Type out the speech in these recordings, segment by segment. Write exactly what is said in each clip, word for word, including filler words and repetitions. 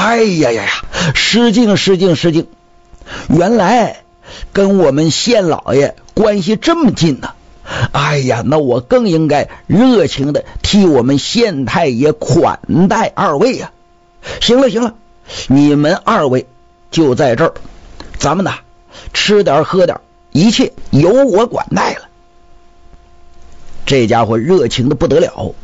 哎呀呀呀，失敬失敬失敬，原来跟我们县老爷关系这么近呢、啊！哎呀，那我更应该热情的替我们县太爷款待二位呀、啊！行了行了，你们二位就在这儿，咱们呢吃点喝点，一切由我管待了。这家伙热情的不得了。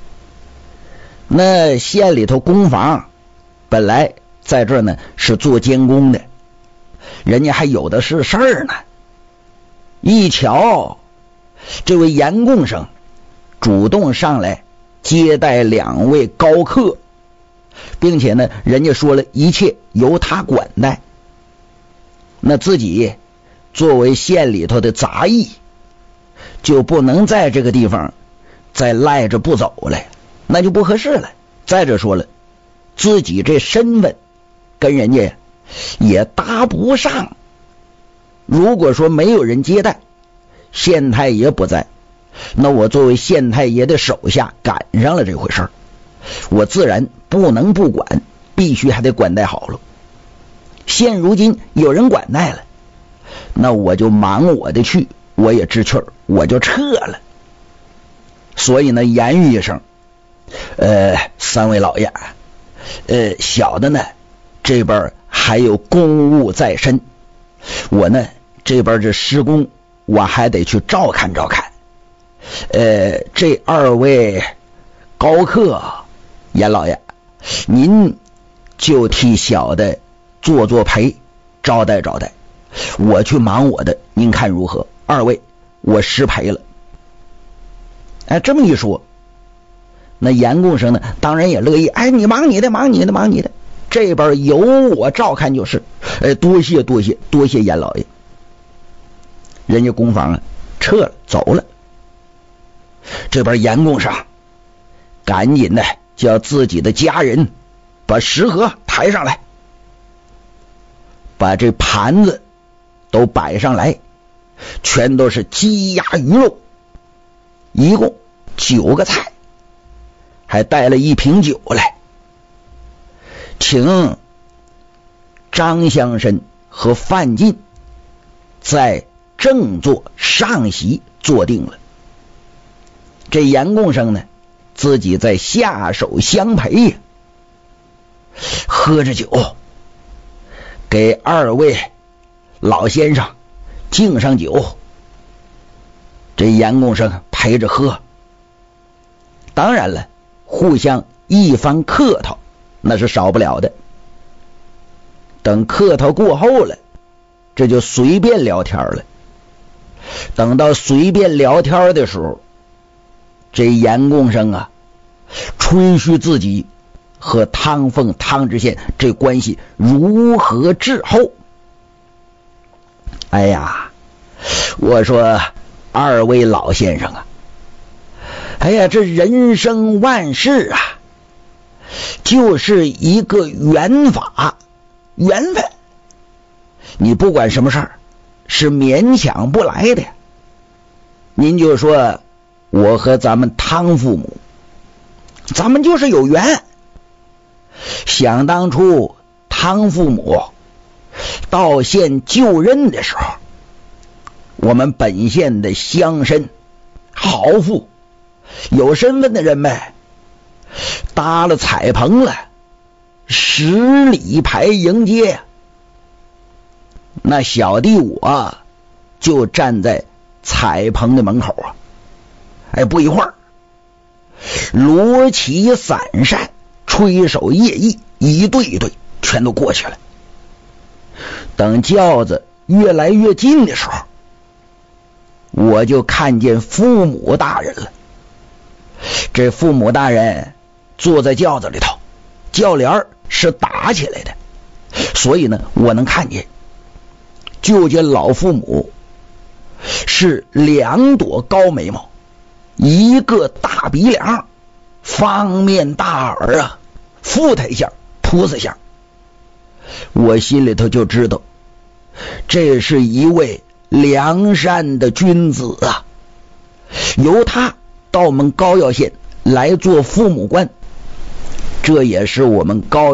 那县里头工房本来在这儿呢是做监工的，人家还有的是事儿呢。一瞧这位严贡生主动上来接待两位高客，并且呢人家说了一切由他管待，那自己作为县里头的杂役就不能在这个地方再赖着不走了，那就不合适了。再者说了，自己这身份跟人家也搭不上，如果说没有人接待，县太爷不在，那我作为县太爷的手下赶上了这回事儿，我自然不能不管，必须还得管待好了。现如今有人管待了，那我就忙我的去，我也知趣儿，我就撤了。所以呢言语一声，呃三位老爷，呃小的呢这边还有公务在身，我呢这边这施工我还得去照看照看。呃这二位高客，严老爷您就替小的做做陪，招待招待，我去忙我的，您看如何？二位我失陪了。哎，这么一说，那严贡生呢当然也乐意，哎，你忙你的忙你的忙你的，这边由我照看就是。哎，多谢多谢多谢严老爷。人家工坊啊撤了走了，这边严贡生赶紧的叫自己的家人把食盒抬上来，把这盘子都摆上来，全都是鸡鸭鱼肉，一共九个菜，还带了一瓶酒来，请张乡绅和范进在正座上席坐定了。这严贡生呢自己在下手相陪呀，喝着酒，给二位老先生敬上酒。这严贡生陪着喝，当然了，互相一番客套那是少不了的。等客套过后了，这就随便聊天了。等到随便聊天的时候，这严贡生啊吹嘘自己和汤凤汤知县这关系如何至厚。哎呀，我说二位老先生啊，哎呀，这人生万事啊就是一个缘法缘分，你不管什么事儿是勉强不来的。您就说我和咱们汤父母，咱们就是有缘。想当初汤父母到县就任的时候，我们本县的乡绅豪富有身份的人们搭了彩棚了，十里牌迎接，那小弟我就站在彩棚的门口啊。哎，不一会儿，罗旗伞扇吹手夜役一对一对全都过去了。等轿子越来越近的时候，我就看见父母大人了。这父母大人坐在轿子里头，轿帘是打起来的，所以呢我能看见，就见老父母是两朵高眉毛，一个大鼻梁，方面大耳啊，富态相菩萨相。我心里头就知道这是一位良善的君子啊，由他到我们高要县来做父母官，这也是我们高